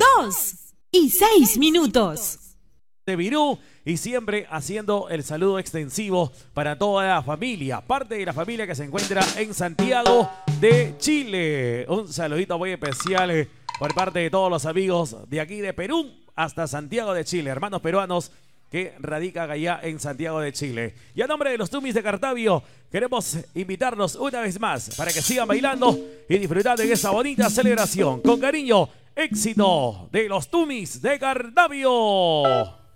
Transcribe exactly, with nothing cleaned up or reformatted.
dos y seis minutos. De Virú y siempre haciendo el saludo extensivo para toda la familia, parte de la familia que se encuentra en Santiago de Chile. Un saludito muy especial eh, por parte de todos los amigos de aquí de Perú hasta Santiago de Chile, hermanos peruanos que radican allá en Santiago de Chile. Y a nombre de los Tumis de Cartavio, queremos invitarlos una vez más para que sigan bailando y disfrutando de esa bonita celebración. Con cariño, éxito de los Tumis de Cartavio.